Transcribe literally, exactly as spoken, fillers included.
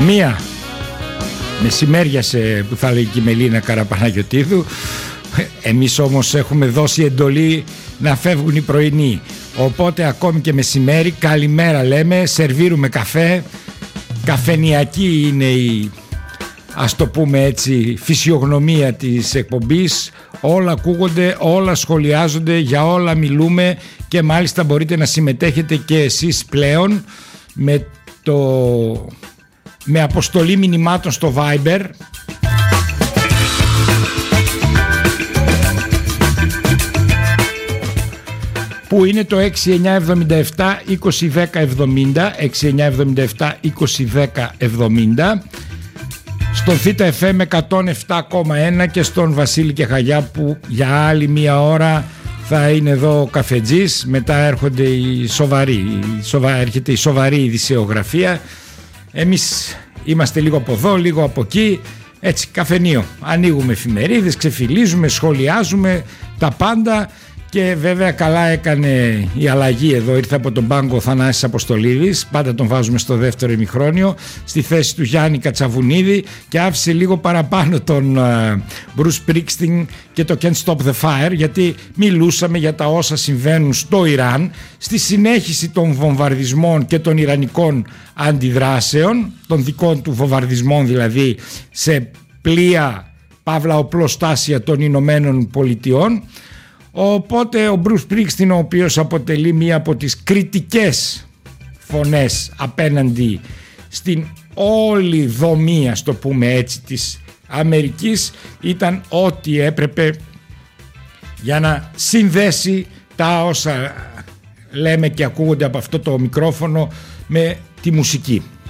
Μία μεσημέριασε, που θα λέει και η Μελίνα Καραπαναγιωτίδου. Εμείς όμως έχουμε δώσει εντολή να φεύγουν οι πρωινοί, οπότε ακόμη και μεσημέρι καλημέρα λέμε, σερβίρουμε καφέ. Καφενιακή είναι η, ας το πούμε έτσι, φυσιογνωμία της εκπομπής. Όλα ακούγονται, όλα σχολιάζονται, για όλα μιλούμε και μάλιστα μπορείτε να συμμετέχετε και εσείς πλέον με, το, με αποστολή μηνυμάτων στο Viber που είναι το έξι εννιά εβδομήντα επτά είκοσι δέκα εβδομήντα, έξι εννιά εβδομήντα επτά είκοσι δέκα εβδομήντα, στον Θήτα εφ εμ εκατόν επτά κόμμα ένα και στον Βασίλη και Χαγιά που για άλλη μία ώρα θα είναι εδώ ο καφετζής. Μετά έρχονται οι σοβαροί, η σοβα, έρχεται η σοβαρή ειδησιογραφία. Εμείς είμαστε λίγο από εδώ, λίγο από εκεί, έτσι καφενείο. Ανοίγουμε εφημερίδες, ξεφυλίζουμε, σχολιάζουμε τα πάντα. Και βέβαια καλά έκανε η αλλαγή εδώ, ήρθε από τον πάγκο ο Θανάσης Αποστολίδης, πάντα τον βάζουμε στο δεύτερο ημιχρόνιο, στη θέση του Γιάννη Κατσαβουνίδη και άφησε λίγο παραπάνω τον uh, Bruce Springsteen και το Can't Stop the Fire, γιατί μιλούσαμε για τα όσα συμβαίνουν στο Ιράν, στη συνέχιση των βομβαρδισμών και των ιρανικών αντιδράσεων, των δικών του βομβαρδισμών δηλαδή σε πλοία παύλα οπλοστάσια των Ηνωμένων Πολιτειών. Οπότε ο Bruce Springsteen, ο οποίος αποτελεί μία από τις κριτικές φωνές απέναντι στην όλη δομή, ας το πούμε έτσι, της Αμερικής, ήταν ό,τι έπρεπε για να συνδέσει τα όσα λέμε και ακούγονται από αυτό το μικρόφωνο με τη μουσική.